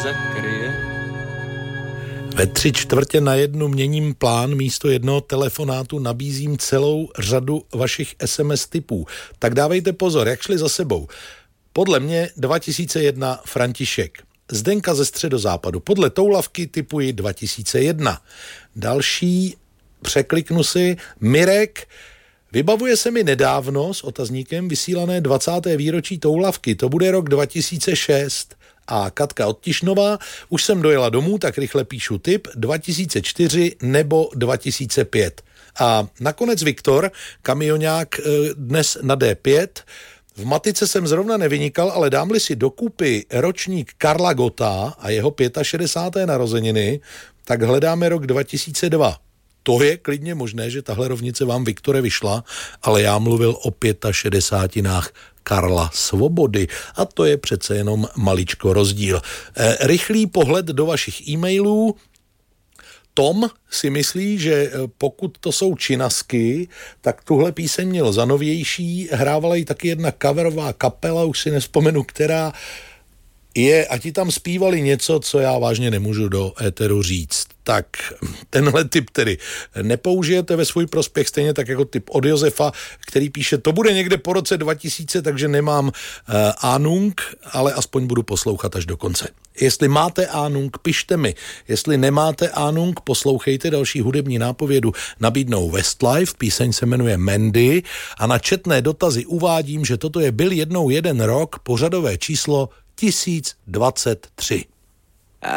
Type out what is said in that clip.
zakryje. Ve 3/4 měním plán, místo jednoho telefonátu nabízím celou řadu vašich SMS typů. Tak dávejte pozor, jak šli za sebou. Podle mě 2001 František. Zdenka ze Středozápadu. Podle toulavky typuji 2001. Další, překliknu si, Mirek. Vybavuje se mi nedávno s otazníkem vysílané 20. výročí toulavky. To bude rok 2006. A Katka od Tišnova, už jsem dojela domů, tak rychle píšu tip 2004 nebo 2005. A nakonec Viktor, kamionák dnes na D5. V matice jsem zrovna nevynikal, ale dám-li si dokupy ročník Karla Gotta a jeho 65. narozeniny, tak hledáme rok 2002. To je klidně možné, že tahle rovnice vám, Viktore, vyšla, ale já mluvil o 65 Karla Svobody a to je přece jenom maličko rozdíl. Rychlý pohled do vašich e-mailů. Tom si myslí, že pokud to jsou činasky, tak tuhle píseň měl za novější. Hrávala ji taky jedna coverová kapela, už si nevzpomenu, která je, a ti tam zpívali něco, co já vážně nemůžu do éteru říct. Tak tenhle tip tedy nepoužijete ve svůj prospěch, stejně tak jako tip od Josefa, který píše, to bude někde po roce 2000, takže nemám Ahnung, ale aspoň budu poslouchat až do konce. Jestli máte Ahnung, pište mi. Jestli nemáte Ahnung, poslouchejte další hudební nápovědu nabídnou Westlife, píseň se jmenuje Mandy a na četné dotazy uvádím, že toto je Byl jednou jeden rok, pořadové číslo 1023.